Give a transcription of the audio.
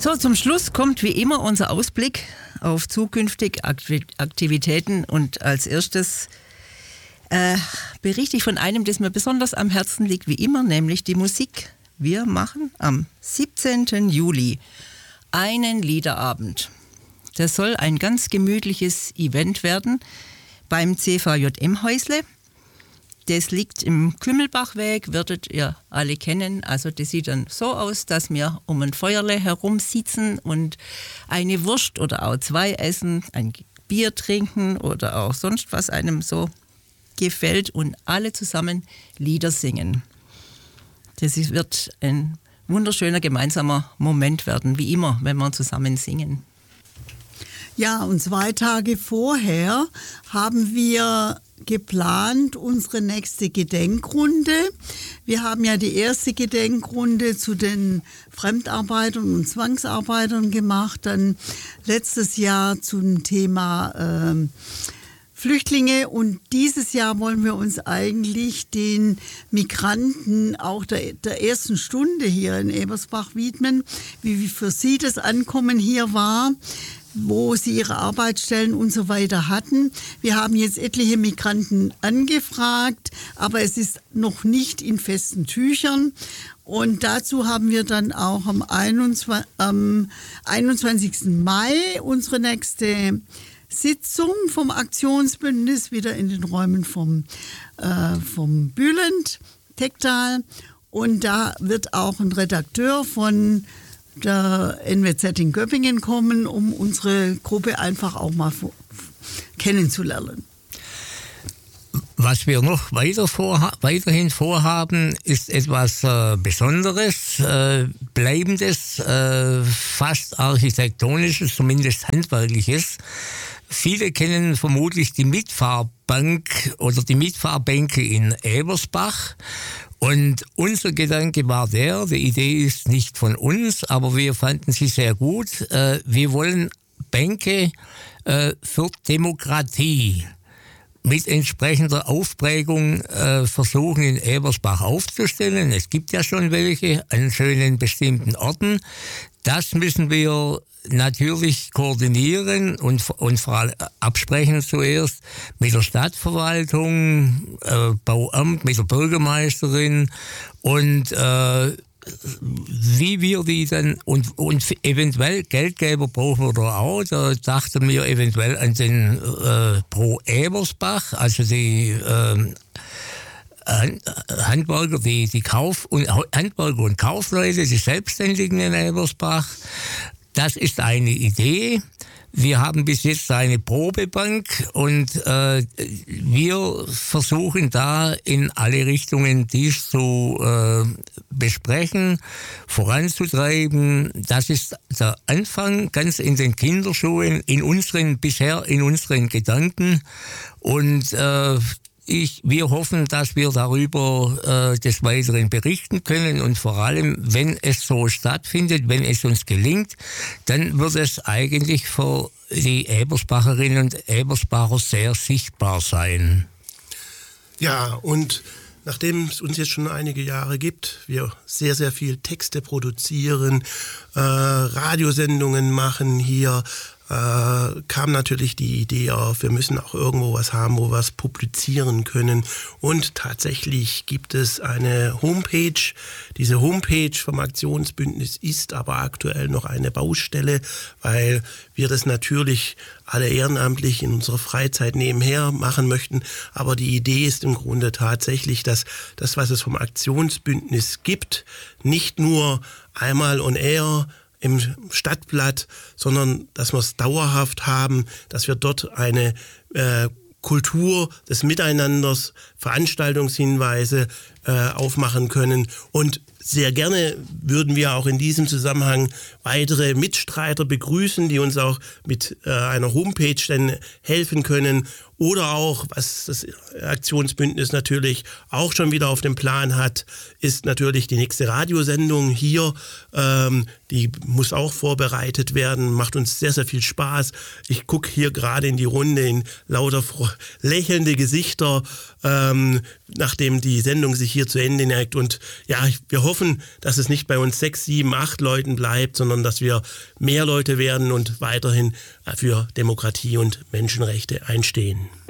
So, zum Schluss kommt wie immer unser Ausblick auf zukünftige Aktivitäten und als erstes berichte ich von einem, das mir besonders am Herzen liegt, wie immer, nämlich die Musik. Wir machen am 17. Juli einen Liederabend. Das soll ein ganz gemütliches Event werden beim CVJM-Häusle. Das liegt im Kümmelbachweg, werdet ihr alle kennen. Also das sieht dann so aus, dass wir um ein Feuerle herum sitzen und eine Wurst oder auch zwei essen, ein Bier trinken oder auch sonst was einem so gefällt und alle zusammen Lieder singen. Das wird ein wunderschöner gemeinsamer Moment werden, wie immer, wenn wir zusammen singen. Ja, und 2 Tage vorher haben wir geplant unsere nächste Gedenkrunde. Wir haben ja die erste Gedenkrunde zu den Fremdarbeitern und Zwangsarbeitern gemacht, dann letztes Jahr zum Thema Flüchtlinge und dieses Jahr wollen wir uns eigentlich den Migranten auch der ersten Stunde hier in Ebersbach widmen, wie für sie das Ankommen hier war, wo sie ihre Arbeitsstellen und so weiter hatten. Wir haben jetzt etliche Migranten angefragt, aber es ist noch nicht in festen Tüchern. Und dazu haben wir dann auch am 21. Mai unsere nächste Sitzung vom Aktionsbündnis wieder in den Räumen vom Bülent, Tektal. Und da wird auch ein Redakteur von der NWZ in Göppingen kommen, um unsere Gruppe einfach auch mal kennenzulernen. Was wir noch weiterhin vorhaben, ist etwas Besonderes, Bleibendes, fast Architektonisches, zumindest Handwerkliches. Viele kennen vermutlich die Mitfahrbank oder die Mitfahrbänke in Ebersbach. Und unser Gedanke war die Idee ist nicht von uns, aber wir fanden sie sehr gut. Wir wollen Bänke für Demokratie mit entsprechender Aufprägung versuchen in Ebersbach aufzustellen. Es gibt ja schon welche an schönen bestimmten Orten. Das müssen wir natürlich koordinieren und vor allem absprechen zuerst mit der Stadtverwaltung, Bauamt, mit der Bürgermeisterin und wie wir die dann und eventuell Geldgeber brauchen wir da auch. Da dachten wir eventuell an den Pro Ebersbach, also die Handwerker, Handwerker und Kaufleute, die Selbstständigen in Ebersbach. Das ist eine Idee. Wir haben bis jetzt eine Probebank und wir versuchen da in alle Richtungen dies zu besprechen, voranzutreiben. Das ist der Anfang, ganz in den Kinderschuhen, bisher in unseren Gedanken. Und wir hoffen, dass wir darüber des Weiteren berichten können und vor allem, wenn es so stattfindet, wenn es uns gelingt, dann wird es eigentlich für die Ebersbacherinnen und Ebersbacher sehr sichtbar sein. Ja, und nachdem es uns jetzt schon einige Jahre gibt, wir sehr, sehr viel Texte produzieren, Radiosendungen machen hier, kam natürlich die Idee auf, wir müssen auch irgendwo was haben, wo wir es publizieren können. Und tatsächlich gibt es eine Homepage. Diese Homepage vom Aktionsbündnis ist aber aktuell noch eine Baustelle, weil wir das natürlich alle ehrenamtlich in unserer Freizeit nebenher machen möchten. Aber die Idee ist im Grunde tatsächlich, dass das, was es vom Aktionsbündnis gibt, nicht nur einmal on air im Stadtblatt, sondern dass wir es dauerhaft haben, dass wir dort eine Kultur des Miteinanders, Veranstaltungshinweise aufmachen können. Und sehr gerne würden wir auch in diesem Zusammenhang weitere Mitstreiter begrüßen, die uns auch mit einer Homepage dann helfen können. Oder auch, was das Aktionsbündnis natürlich auch schon wieder auf dem Plan hat, ist natürlich die nächste Radiosendung hier. Die muss auch vorbereitet werden, macht uns sehr, sehr viel Spaß. Ich gucke hier gerade in die Runde in lauter lächelnde Gesichter, nachdem die Sendung sich hier zu Ende neigt. Und ja, wir hoffen, dass es nicht bei uns 6, 7, 8 Leuten bleibt, sondern dass wir mehr Leute werden und weiterhin für Demokratie und Menschenrechte einstehen.